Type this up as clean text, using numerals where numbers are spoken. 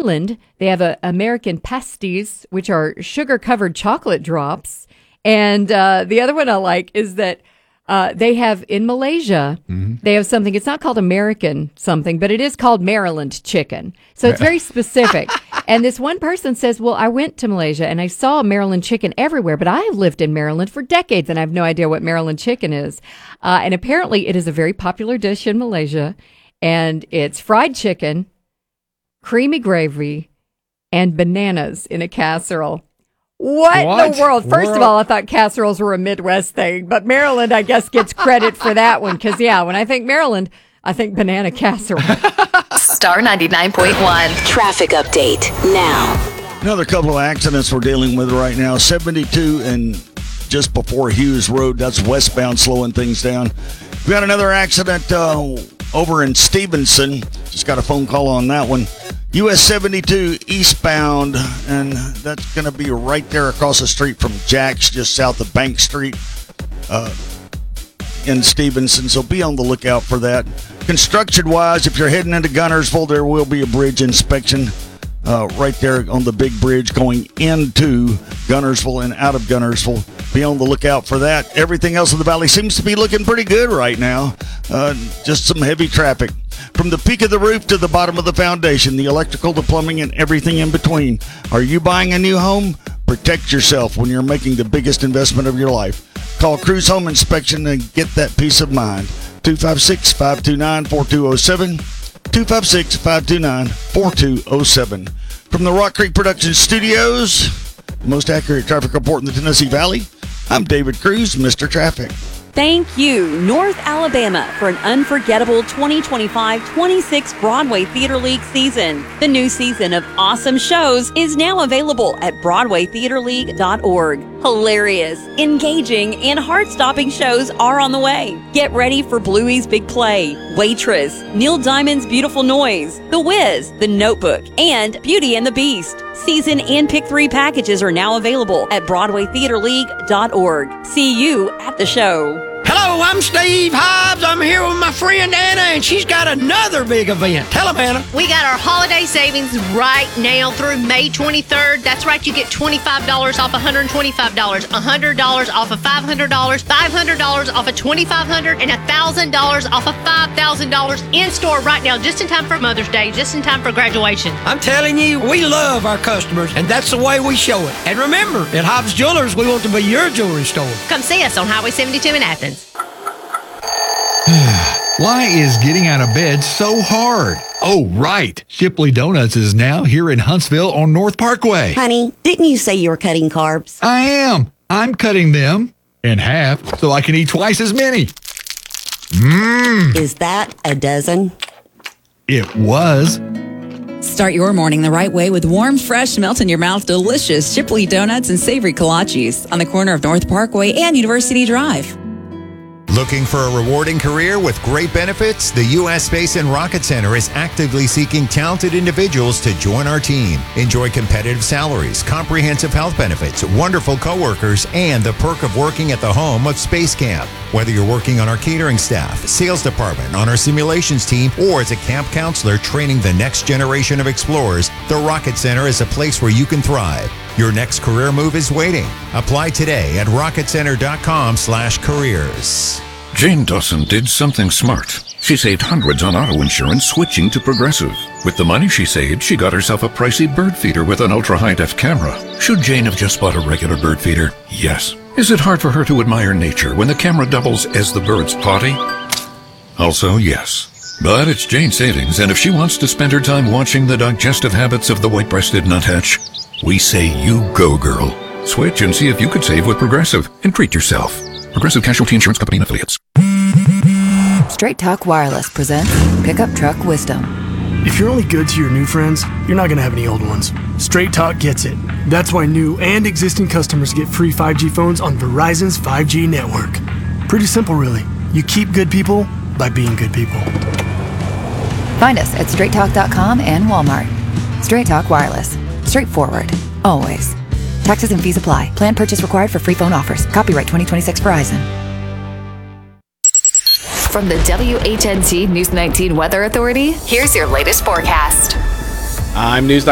Finland, they have American pasties, which are sugar-covered chocolate drops. And the other one I like is that they have in Malaysia, they have something. It's not called American something, but it is called Maryland chicken. So it's very specific. And this one person says, well, I went to Malaysia and I saw Maryland chicken everywhere, but I have lived in Maryland for decades and I have no idea what Maryland chicken is. And apparently it is a very popular dish in Malaysia. And it's fried chicken, creamy gravy, and bananas in a casserole. What in the world? First of all, I thought casseroles were a Midwest thing, but Maryland, I guess, gets credit for that one. Because, when I think Maryland, I think banana casserole. Star 99.1. Traffic update now. Another couple of accidents we're dealing with right now. 72 and just before Hughes Road. That's westbound, slowing things down. We got another accident over in Stevenson. Just got a phone call on that one. US 72 eastbound, and that's going to be right there across the street from Jack's, just south of Bank Street in Stevenson. So be on the lookout for that. Construction-wise, if you're heading into Gunnersville, there will be a bridge inspection right there on the big bridge going into Gunnersville and out of Gunnersville. Be on the lookout for that. Everything else in the valley seems to be looking pretty good right now. Just some heavy traffic. From the peak of the roof to the bottom of the foundation, the electrical, the plumbing, and everything in between. Are you buying a new home? Protect yourself when you're making the biggest investment of your life. Call Cruise Home Inspection and get that peace of mind. 256-529-4207. 256-529-4207. From the Rock Creek Production Studios, the most accurate traffic report in the Tennessee Valley, I'm David Cruz, Mr. Traffic. Thank you, North Alabama, for an unforgettable 2025-26 Broadway Theater League season. The new season of awesome shows is now available at BroadwayTheaterLeague.org. Hilarious, engaging, and heart-stopping shows are on the way. Get ready for Bluey's Big Play, Waitress, Neil Diamond's Beautiful Noise, The Wiz, The Notebook, and Beauty and the Beast. Season and Pick 3 packages are now available at BroadwayTheaterLeague.org. See you at the show. Hello, I'm Steve Hobbs. I'm here with my friend Anna, and she's got another big event. Tell them, Anna. We got our holiday savings right now through May 23rd. That's right, you get $25 off $125, $100 off of $500, $500 off of $2,500, and $1,000 off of $5,000 in store right now, just in time for Mother's Day, just in time for graduation. I'm telling you, we love our customers, and that's the way we show it. And remember, at Hobbs Jewelers, we want to be your jewelry store. Come see us on Highway 72 in Athens. Why is getting out of bed so hard? Oh, right. Shipley Donuts is now here in Huntsville on North Parkway. Honey, didn't you say you were cutting carbs? I am. I'm cutting them in half so I can eat twice as many. Is that a dozen? It was. Start your morning the right way with warm, fresh, melt-in-your-mouth, delicious Shipley Donuts and savory kolaches on the corner of North Parkway and University Drive. Looking for a rewarding career with great benefits? The U.S. Space and Rocket Center is actively seeking talented individuals to join our team. Enjoy competitive salaries, comprehensive health benefits, wonderful coworkers, and the perk of working at the home of Space Camp. Whether you're working on our catering staff, sales department, on our simulations team, or as a camp counselor training the next generation of explorers, the Rocket Center is a place where you can thrive. Your next career move is waiting. Apply today at rocketcenter.com/careers. Jane Dawson did something smart. She saved hundreds on auto insurance switching to Progressive. With the money she saved, she got herself a pricey bird feeder with an ultra-high-def camera. Should Jane have just bought a regular bird feeder? Yes. Is it hard for her to admire nature when the camera doubles as the bird's potty? Also, yes. But it's Jane's savings, and if she wants to spend her time watching the digestive habits of the white-breasted nuthatch, we say you go, girl. Switch and see if you could save with Progressive and treat yourself. Progressive Casualty Insurance Company and Affiliates. Straight Talk Wireless presents Pickup Truck Wisdom. If you're only good to your new friends, you're not going to have any old ones. Straight Talk gets it. That's why new and existing customers get free 5G phones on Verizon's 5G network. Pretty simple, really. You keep good people by being good people. Find us at straighttalk.com and Walmart. Straight Talk Wireless. Straightforward. Always. Taxes and fees apply. Plan purchase required for free phone offers. Copyright 2026 Verizon. From the WHNT News 19 Weather Authority, here's your latest forecast. I'm News